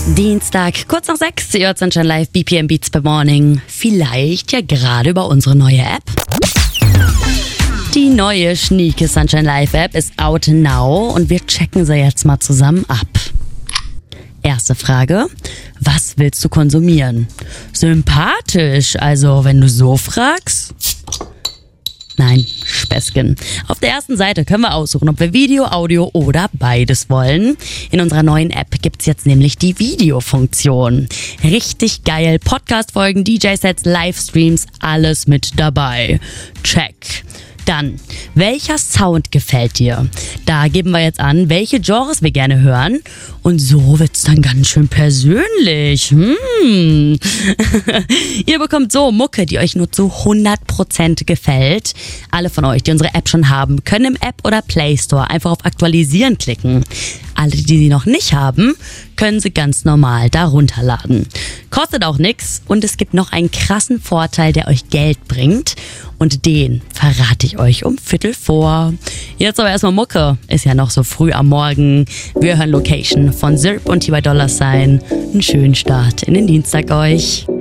Dienstag, kurz nach 6, ihr hört Sunshine Live, BPM Beats by Morning. Vielleicht ja gerade über unsere neue App. Die neue schnieke Sunshine Live App ist out now und wir checken sie jetzt mal zusammen ab. Erste Frage, was willst du konsumieren? Sympathisch, also wenn du so fragst? Nein, Späßchen. Auf der ersten Seite können wir aussuchen, ob wir Video, Audio oder beides wollen. In unserer neuen App gibt's jetzt nämlich die Videofunktion. Richtig geil. Podcast-Folgen, DJ-Sets, Livestreams, alles mit dabei. Check. Dann, welcher Sound gefällt dir? Da geben wir jetzt an, welche Genres wir gerne hören. Und so wird's dann ganz schön persönlich. Ihr bekommt so Mucke, die euch nur zu 100% gefällt. Alle von euch, die unsere App schon haben, können im App oder Play Store einfach auf Aktualisieren klicken. Alle, die sie noch nicht haben, können sie ganz normal da runterladen. Kostet auch nix und es gibt noch einen krassen Vorteil, der euch Geld bringt. Und den verrate ich euch um 3:15. Jetzt aber erstmal Mucke. Ist ja noch so früh am Morgen. Wir hören Location von Zirp und T.Y. Dollar Sign. Einen schönen Start in den Dienstag euch.